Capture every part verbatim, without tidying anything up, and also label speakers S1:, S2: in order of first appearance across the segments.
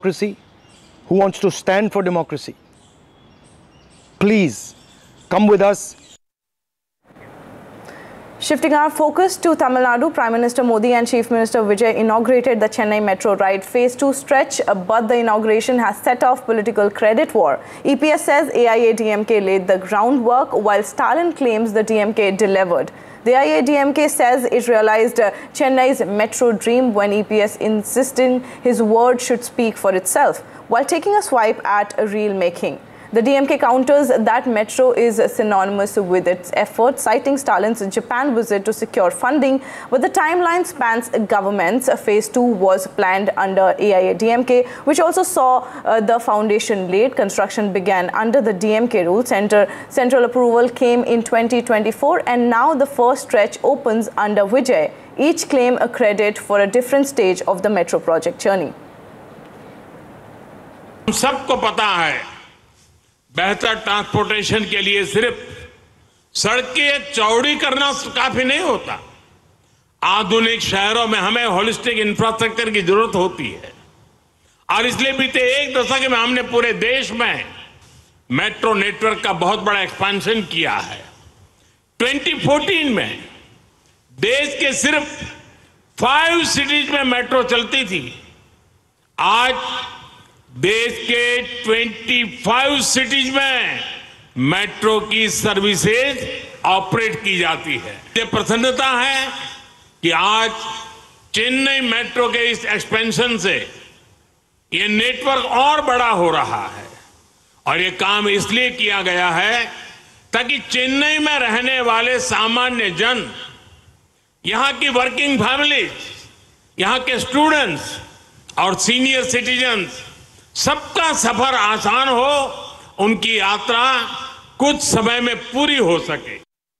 S1: democracy, who wants to stand for democracy. Please come with us.
S2: Shifting our focus to Tamil Nadu, Prime Minister Modi and Chief Minister Vijay inaugurated the Chennai Metro Ride Phase two stretch, but the inauguration has set off political credit war. E P S says A I A D M K laid the groundwork, while Stalin claims the D M K delivered. The A I A D M K says it realized uh, Chennai's metro dream when E P S insisting his word should speak for itself, while taking a swipe at a real making. The D M K counters that metro is synonymous with its efforts, citing Stalin's Japan visit to secure funding, but the timeline spans governments. Phase two was planned under A I A D M K, which also saw uh, the foundation laid. Construction began under the D M K rule. Center, central approval came in twenty twenty-four, and now the first stretch opens under Vijay. Each claim a credit for a different stage of the metro project journey.
S3: सबको पता है बेहतर transportation के लिए सिर्फ सड़कें चौड़ी करना काफी नहीं होता। आधुनिक शहरों में हमें होलिस्टिक इंफ्रास्ट्रक्चर की जरूरत होती है, और इसलिए बीते एक दशक में हमने पूरे देश में मेट्रो नेटवर्क का बहुत बड़ा एक्सपेंशन किया है। दो हज़ार चौदह में देश के सिर्फ फाइव सिटीज में मेट्रो चलती थी। आज देश के पच्चीस सिटीज में मेट्रो की सर्विसेज ऑपरेट की जाती है। ये प्रसन्नता है कि आज चेन्नई मेट्रो के इस एक्सपेंशन से ये नेटवर्क और बड़ा हो रहा है, और ये काम इसलिए किया गया है ताकि चेन्नई में रहने वाले सामान्य जन, यहाँ की वर्किंग फैमिलीज, यहाँ के स्टूडेंट्स और सीनियर सिटीजन्स, सबका सफर आसान हो, उनकी यात्रा कुछ समय में पूरी हो सके।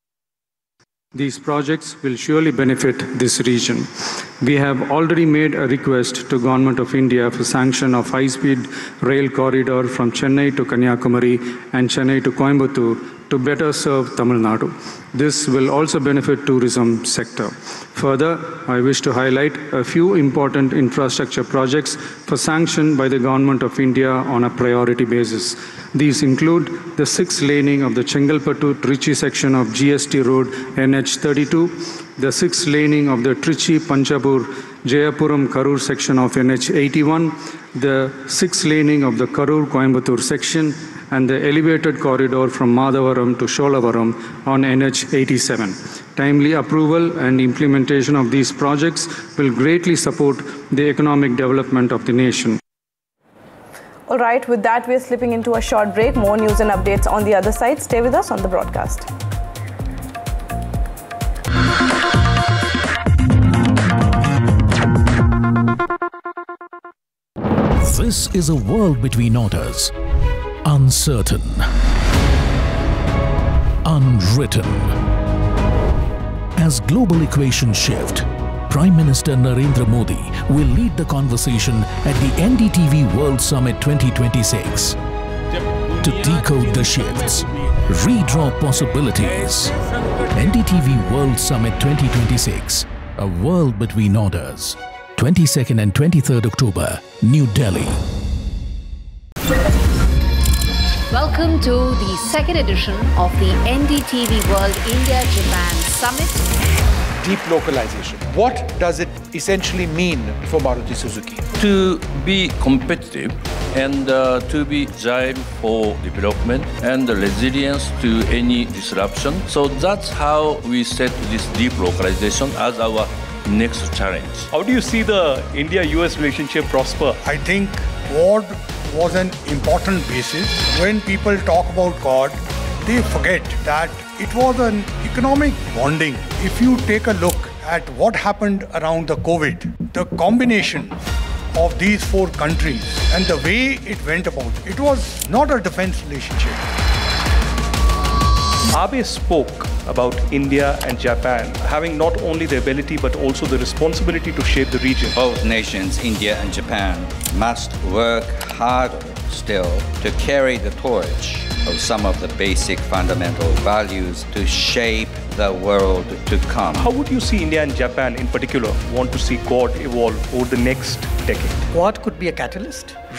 S4: These projects will surely benefit this region. We have already made a request to Government of India for sanction of high-speed rail corridor from Chennai to Kanyakumari and Chennai to Coimbatore to better serve Tamil Nadu. This will also benefit tourism sector. Further, I wish to highlight a few important infrastructure projects for sanction by the Government of India on a priority basis. These include the sixth laning of the Chengalpattu-Trichy section of G S T Road N H thirty-two, the sixth laning of the Trichy-Panchapur-Jayapuram-Karur section of N H eighty-one, the sixth laning of the Karur-Coimbatore section, and the elevated corridor from Madavaram to Sholavaram on N H eighty-seven. Timely approval and implementation of these projects will greatly support the economic development of the nation.
S2: All right, with that, we're slipping into a short break. More news and updates on the other side. Stay with us on the broadcast.
S5: This is a world between orders. Uncertain, unwritten. As global equations shift, Prime Minister Narendra Modi will lead the conversation at the N D T V World Summit twenty twenty-six to decode the shifts, redraw possibilities. N D T V World Summit twenty twenty-six, a world between orders. twenty-second and twenty-third October, New Delhi.
S6: Welcome to the second edition of the N D T V World India-Japan Summit.
S7: Deep localization. What does it essentially mean for Maruti Suzuki?
S8: To be competitive and uh, to be agile for development and resilience to any disruption. So that's how we set this deep localization as our next challenge.
S9: How do you see the India-U S relationship prosper?
S10: I think Ford was an important basis. When people talk about God, they forget that it was an economic bonding. If you take a look at what happened around the COVID, the combination of these four countries and the way it went about, it was not a defense relationship.
S9: Abe spoke about India and Japan having not only the ability but also the responsibility to shape the region.
S11: Both nations, India and Japan, must work harder still to carry the torch of some of the basic fundamental values to shape the world to come.
S9: How would you see India and Japan in particular want to see Quad evolve over the next decade?
S12: Quad could be a catalyst.